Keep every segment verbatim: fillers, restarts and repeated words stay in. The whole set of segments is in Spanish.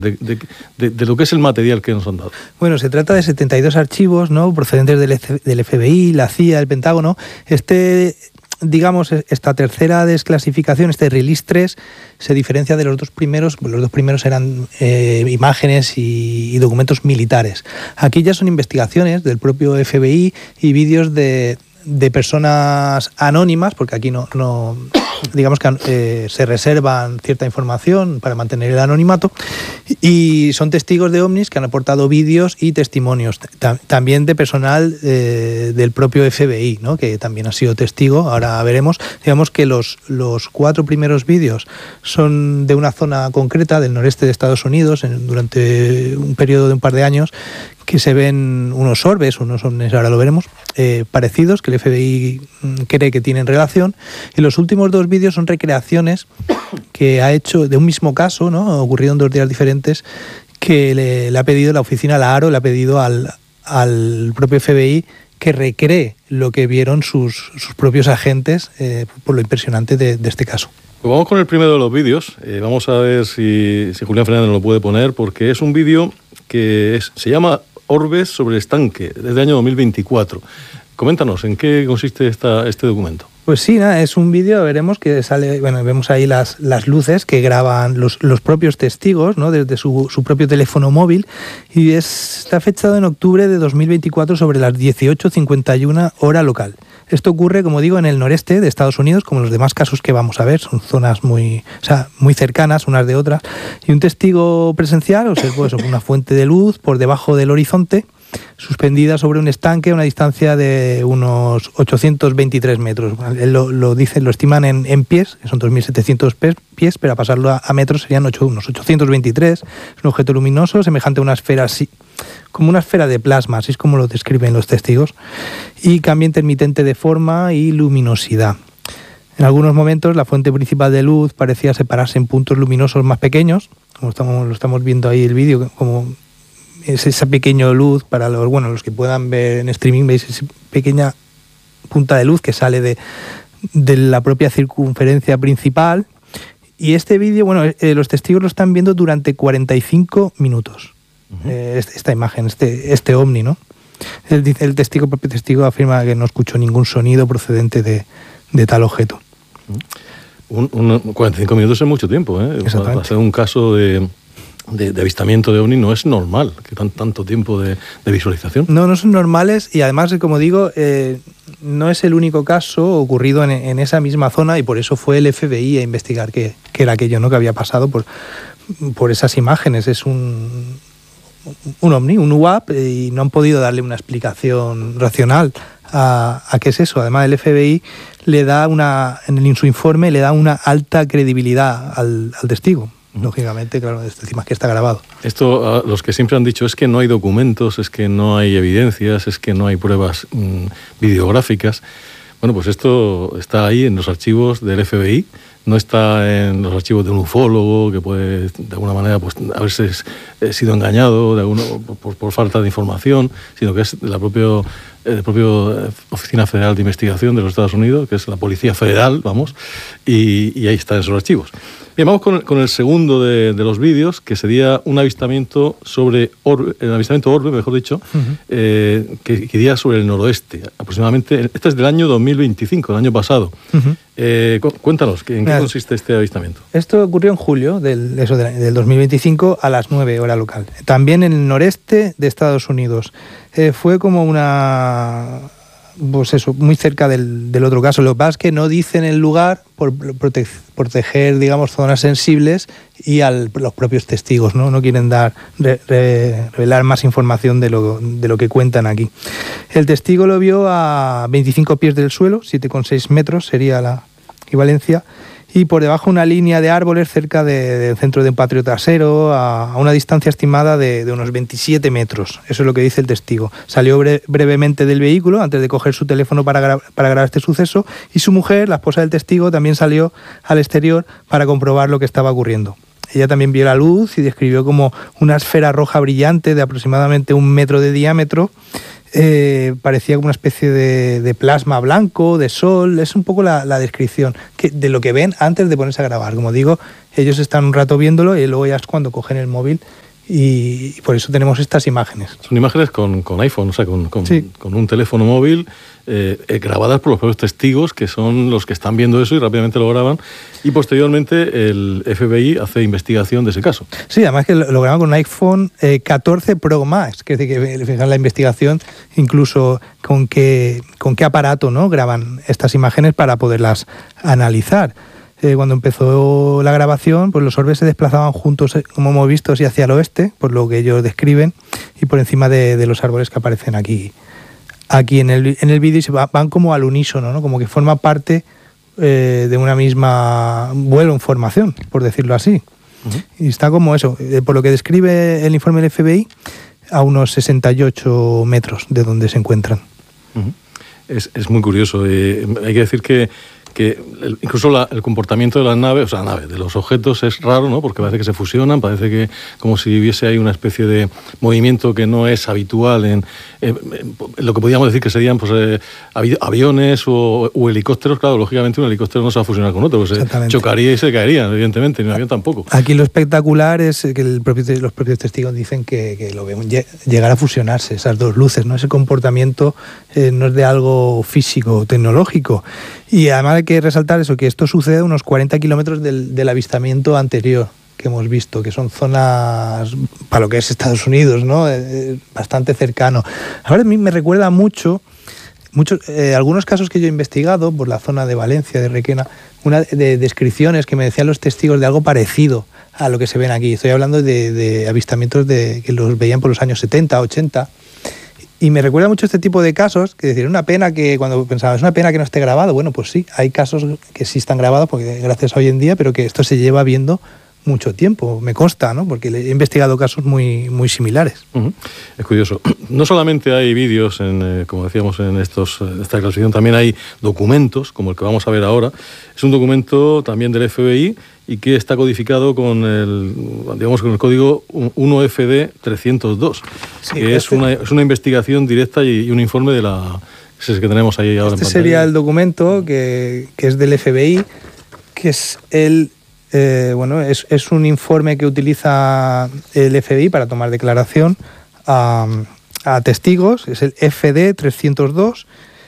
De, de, de, de lo que es el material que nos han dado. Bueno, se trata de setenta y dos archivos, ¿no?, procedentes del, del F B I, la C I A, el Pentágono. Este, digamos, esta tercera desclasificación, este release tres, se diferencia de los dos primeros. Los dos primeros eran eh, imágenes y, y documentos militares. Aquí ya son investigaciones del propio F B I y vídeos de, de personas anónimas, porque aquí no... no digamos que eh, se reservan cierta información para mantener el anonimato, y son testigos de ovnis que han aportado vídeos y testimonios, T- también de personal eh, del propio F B I, ¿no?, que también ha sido testigo. Ahora veremos. Digamos que los, los cuatro primeros vídeos son de una zona concreta del noreste de Estados Unidos, en, durante un periodo de un par de años, que se ven unos orbes, unos ovnis, ahora lo veremos, eh, parecidos, que el F B I cree que tienen relación. Y los últimos dos vídeos son recreaciones que ha hecho de un mismo caso, ¿no?, ocurrido en dos días diferentes, que le, le ha pedido la oficina, la ARO, le ha pedido al, al propio F B I que recree lo que vieron sus, sus propios agentes, eh, por lo impresionante de, de este caso. Pues vamos con el primero de los vídeos. Eh, vamos a ver si, si Julián Fernández lo puede poner, porque es un vídeo que es, se llama Orbes sobre el estanque, desde el año dos mil veinticuatro. Coméntanos, ¿en qué consiste esta, este documento? Pues sí, nada, es un vídeo, veremos que sale, bueno, vemos ahí las, las luces que graban los, los propios testigos, ¿no?, desde su, su propio teléfono móvil, y es, está fechado en octubre de dos mil veinticuatro sobre las dieciocho cincuenta y una hora local. Esto ocurre, como digo, en el noreste de Estados Unidos, como los demás casos que vamos a ver, son zonas muy, o sea, muy cercanas unas de otras, y un testigo presencial observó eso, una fuente de luz por debajo del horizonte, suspendida sobre un estanque a una distancia de unos ochocientos veintitrés metros. Él lo, lo dice, lo estiman en, en pies, que son dos mil setecientos pies, pero a pasarlo a, a metros serían ocho, unos ochocientos veintitrés. Es un objeto luminoso semejante a una esfera, así, como una esfera de plasma, así es como lo describen los testigos, y cambia intermitente de forma y luminosidad. En algunos momentos la fuente principal de luz parecía separarse en puntos luminosos más pequeños, como estamos, lo estamos viendo ahí el vídeo, como es esa pequeña luz para los, bueno, los que puedan ver en streaming, veis esa pequeña punta de luz que sale de, de la propia circunferencia principal. Y este vídeo, bueno, eh, los testigos lo están viendo durante cuarenta y cinco minutos. Uh-huh. eh, esta imagen, este, este ovni, ¿no? El, el testigo, el propio testigo afirma que no escuchó ningún sonido procedente de, de tal objeto. Uh-huh. Un, un, cuarenta y cinco minutos es mucho tiempo, ¿eh? Para, para ser un caso de... De, de avistamiento de ovni no es normal que tan, tanto tiempo de, de visualización. No, no son normales, y además, como digo, eh, no es el único caso ocurrido en, en esa misma zona, y por eso fue el F B I a investigar qué, qué era aquello, ¿no?, que había pasado por, por esas imágenes. Es un, un ovni, un U A P, y no han podido darle una explicación racional a, a qué es eso. Además, el F B I le da una, en su informe le da una alta credibilidad al, al testigo. Lógicamente, claro, decimos que está grabado. Esto, los que siempre han dicho, es que no hay documentos, es que no hay evidencias, es que no hay pruebas mmm, videográficas. Bueno, pues esto está ahí en los archivos del F B I, no está en los archivos de un ufólogo que puede, de alguna manera, pues haberse sido engañado de alguno, por, por falta de información, sino que es de la propio, de propio Oficina Federal de Investigación de los Estados Unidos, que es la Policía Federal, vamos, y, y ahí están esos archivos. Bien, vamos con el, con el segundo de, de los vídeos, que sería un avistamiento sobre orbe, el avistamiento orbe, mejor dicho, uh-huh. eh, que, que iría sobre el noroeste, aproximadamente. Este es del año dos mil veinticinco, el año pasado. Uh-huh. Eh, cu- cuéntanos, ¿en qué consiste este avistamiento? Esto ocurrió en julio del, eso, del dos mil veinticinco a las nueve hora local. También en el noreste de Estados Unidos. Eh, fue como una... Pues eso, muy cerca del, del otro caso. Lo que pasa es que no dicen el lugar por prote- proteger, digamos, zonas sensibles y a los propios testigos, ¿no? No quieren dar re- re- revelar más información de lo, de lo que cuentan aquí. El testigo lo vio a veinticinco pies del suelo, siete coma seis metros sería la equivalencia, y por debajo una línea de árboles cerca de, del centro de un patio trasero, a, a una distancia estimada de, de unos veintisiete metros. Eso es lo que dice el testigo. Salió bre- brevemente del vehículo antes de coger su teléfono para, gra- para grabar este suceso, y su mujer, la esposa del testigo, también salió al exterior para comprobar lo que estaba ocurriendo. Ella también vio la luz y describió como una esfera roja brillante de aproximadamente un metro de diámetro, Eh, parecía como una especie de, de plasma blanco, de sol. Es un poco la, la descripción que, de lo que ven antes de ponerse a grabar. Como digo, ellos están un rato viéndolo y luego ya es cuando cogen el móvil y, y por eso tenemos estas imágenes. Son imágenes con, con iPhone, o sea, con, con, sí. con un teléfono móvil, eh, eh, grabadas por los propios testigos, que son los que están viendo eso y rápidamente lo graban. Y posteriormente el F B I hace investigación de ese caso. Sí, además que lo, lo graban con un iPhone eh, catorce Pro Max, que es decir, que fijan la investigación incluso con qué, con qué aparato, ¿no?, graban estas imágenes para poderlas analizar. Eh, cuando empezó la grabación, pues los orbes se desplazaban juntos, eh, como hemos visto, así hacia el oeste, por lo que ellos describen, y por encima de, de los árboles que aparecen aquí, aquí en el, en el vídeo, y se va, van como al unísono, ¿no?, como que forma parte eh, de una misma vuelo en formación, por decirlo así. Uh-huh. Y está como eso, eh, por lo que describe el informe del F B I, a unos sesenta y ocho metros de donde se encuentran. Uh-huh. Es, es muy curioso. Eh, hay que decir que que el, incluso la, el comportamiento de las naves, o sea, la nave, de los objetos es raro, ¿no? Porque parece que se fusionan, parece que como si hubiese ahí una especie de movimiento que no es habitual en, en, en, en lo que podríamos decir que serían pues eh, avi- aviones o, o helicópteros. Claro, lógicamente un helicóptero no se va a fusionar con otro, pues se chocaría y se caería, evidentemente, ni un avión tampoco. Aquí lo espectacular es que el propio, los propios testigos dicen que, que lo ven llegar a fusionarse, esas dos luces, ¿no? Ese comportamiento eh, no es de algo físico, tecnológico. Y además hay que resaltar eso, que esto sucede a unos cuarenta kilómetros del, del avistamiento anterior que hemos visto, que son zonas, para lo que es Estados Unidos, ¿no?, eh, bastante cercano. Ahora a mí me recuerda mucho, muchos, eh, algunos casos que yo he investigado por la zona de Valencia, de Requena, una de descripciones que me decían los testigos de algo parecido a lo que se ven aquí. Estoy hablando de, de avistamientos de, que los veían por los años setenta, ochenta. Y me recuerda mucho este tipo de casos, que decir, una pena que, cuando pensaba, es una pena que no esté grabado. Bueno, pues sí, hay casos que sí están grabados, porque gracias a hoy en día, pero que esto se lleva viendo mucho tiempo, me consta, ¿no?, porque he investigado casos muy, muy similares. Uh-huh. Es curioso. No solamente hay vídeos, en, eh, como decíamos, en estos, esta clasificación, también hay documentos, como el que vamos a ver ahora. Es un documento también del F B I y que está codificado con el, digamos, con el código uno F D trescientos dos, sí, que este es, una, es una investigación directa y, y un informe de la que tenemos ahí ahora. Este en sería el documento que, que es del F B I, que es el Eh, bueno, es, es un informe que utiliza el F B I para tomar declaración a, a testigos, es el F D trescientos dos,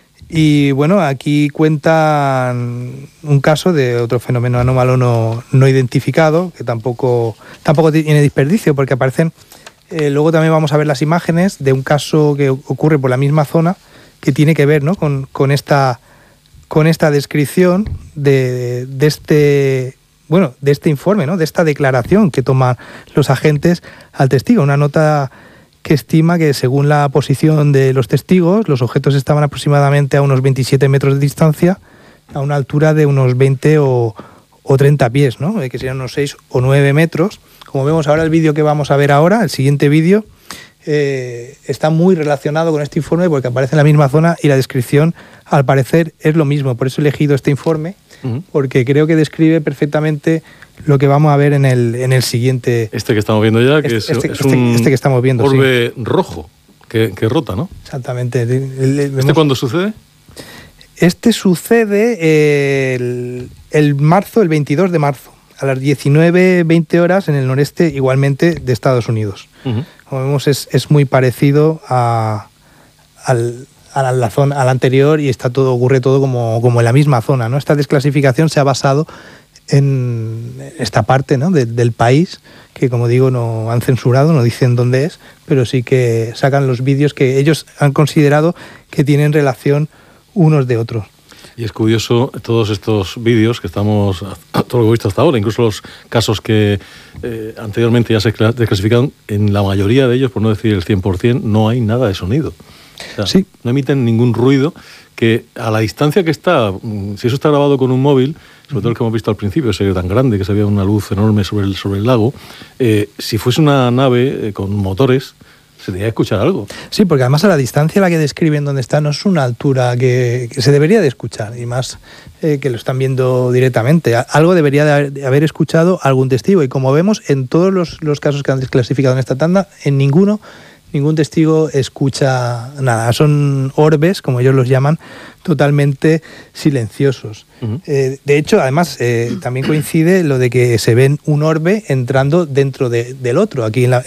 y bueno, aquí cuentan un caso de otro fenómeno anómalo no, no identificado, que tampoco, tampoco tiene desperdicio, porque aparecen, eh, luego también vamos a ver las imágenes de un caso que ocurre por la misma zona, que tiene que ver, ¿no?, con, con, esta, con esta descripción de, de este... bueno, de este informe, ¿no?, de esta declaración que toman los agentes al testigo. Una nota que estima que, según la posición de los testigos, los objetos estaban aproximadamente a unos veintisiete metros de distancia, a una altura de unos veinte o, o treinta pies, ¿no?, que serían unos seis o nueve metros. Como vemos ahora, el vídeo que vamos a ver ahora, el siguiente vídeo, eh, está muy relacionado con este informe porque aparece en la misma zona y la descripción, al parecer, es lo mismo. Por eso he elegido este informe, porque creo que describe perfectamente lo que vamos a ver en el, en el siguiente. Este que estamos viendo ya, que este, es, este, es un este, este que estamos viendo, orbe sí. rojo que, que rota, ¿no? Exactamente. El, el, ¿Este vemos, cuándo sucede? Este sucede eh, el, el marzo, el veintidós de marzo, a las diecinueve veinte horas en el noreste, igualmente, de Estados Unidos. Uh-huh. Como vemos, es, es muy parecido a, al... a la zona, a la anterior, y está todo, ocurre todo como, como en la misma zona, ¿no? Esta desclasificación se ha basado en esta parte, ¿no?, de, del país, que, como digo, no han censurado, no dicen dónde es, pero sí que sacan los vídeos que ellos han considerado que tienen relación unos de otros. Y es curioso todos estos vídeos que estamos, todo lo que he visto hasta ahora, incluso los casos que eh, anteriormente ya se desclasificaron, en la mayoría de ellos, por no decir el cien por ciento, no hay nada de sonido. O sea, sí. No emiten ningún ruido, que a la distancia que está, si eso está grabado con un móvil, sobre todo el que hemos visto al principio, ese tan grande, que se veía una luz enorme sobre el, sobre el lago, eh, si fuese una nave eh, con motores, se tendría que escuchar algo. Sí, porque además a la distancia a la que describen donde está no es una altura que, que se debería de escuchar, y más eh, que lo están viendo directamente. Algo debería de haber, de haber escuchado algún testigo, y como vemos en todos los, los casos que han desclasificado en esta tanda, en ninguno ningún testigo escucha nada. Son orbes, como ellos los llaman, totalmente silenciosos. Uh-huh. Eh, de hecho, además, eh, también coincide lo de que se ven un orbe entrando dentro de, del otro. Aquí en la,